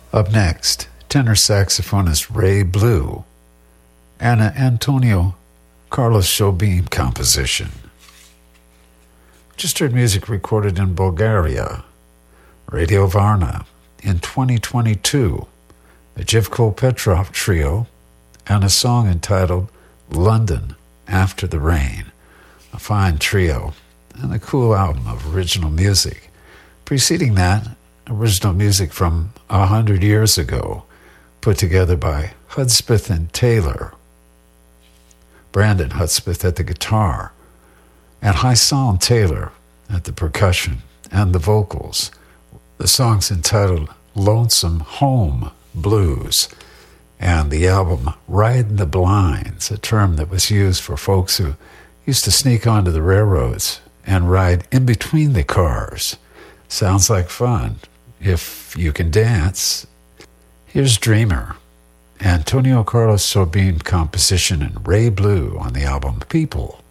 Up next, tenor saxophonist Ray Blue and an Antonio Carlos Jobim composition. Just heard music recorded in Bulgaria, Radio Varna, in 2022, a Jivko Petrov trio, and a song entitled London After the Rain, a fine trio and a cool album of original music. Preceding that, original music from 100 years ago, put together by Hudspeth and Taylor, Brandon Hudspeth at the guitar, and Hysal Taylor at the percussion and the vocals. The song's entitled Lonesome Home Blues, and the album Ridin' the Blinds, a term that was used for folks who used to sneak onto the railroads and ride in between the cars. Sounds like fun if you can dance. Here's Dreamer, Antonio Carlos Jobim composition, and Ray Blue on the album People.